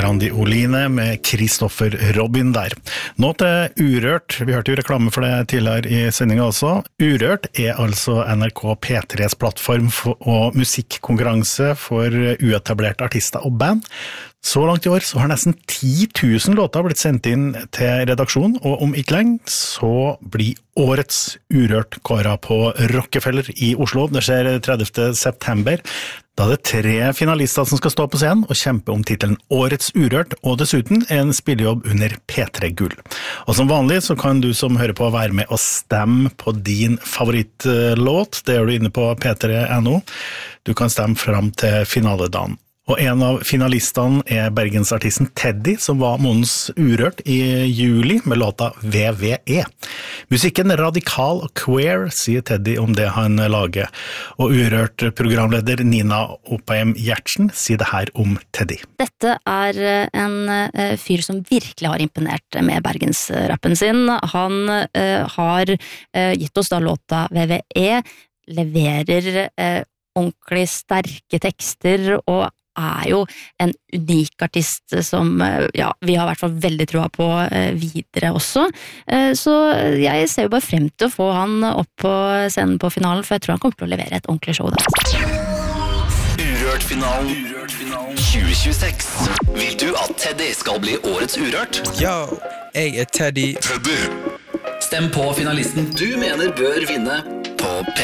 Randi Oline med Kristoffer Robin der. Nå til Urørt, vi hørte jo reklame for det tidligere i sendingen også. Urørt altså NRK P3s plattform og musikkonkurranse for uetablerte artister og band. Så langt i år så har nesten 10 000 låter blitt sendt inn til redaksjon, og om ikke lenge så blir årets Urørt kåret på Rockefeller i Oslo. Det skjer 30. september. Da det 3 finalister som skal stå på scenen og kjempe om titelen Årets Urørt, og dessuten en spillejobb under P3 Gull. Og som vanlig så kan du som hører på være med og stemme på din favorittlåt. Det gjør du inne på p3.no. Du kan stemme fram til finaledagen. Og en av finalistene bergensartisten Teddy, som var månedens Urørt i juli med låta VVE. Musikken radikal og queer, sier Teddy om det han lager. Og Urørt-programleder Nina Opheim Gjertsen sier det her om Teddy. Dette en fyr som virkelig har imponert med bergensrappen sin. Han har gitt oss da låta VVE, leverer ordentlig sterke tekster og jo en unik artist som vi har I hvert fall veldig troa på videre også. Så jeg ser jo bare frem til å få han opp på scenen på finalen, for jeg tror han kommer til å levere et ordentlig show der. Urørt-finalen 2026. Vil du at Teddy skal bli årets Urørt? Yo, jeg Teddy. Stem på finalisten du mener bør vinne på